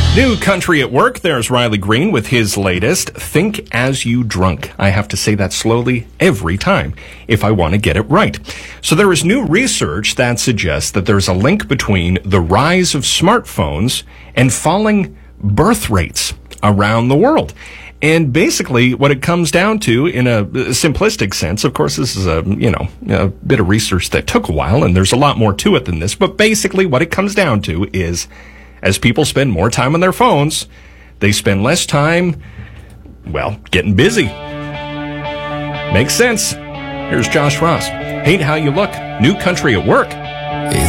New country at work. There's Riley Green with his latest, Think As You Drunk. I have to say that slowly every time if I want to get it right. So there is new research that suggests that there's a link between the rise of smartphones and falling birth rates around the world. And basically what it comes down to in a simplistic sense, of course, this is a bit of research that took a while and there's a lot more to it than this, but basically what it comes down to is as people spend more time on their phones, they spend less time, getting busy. Makes sense. Here's Josh Ross. Hate how you look. New country at work.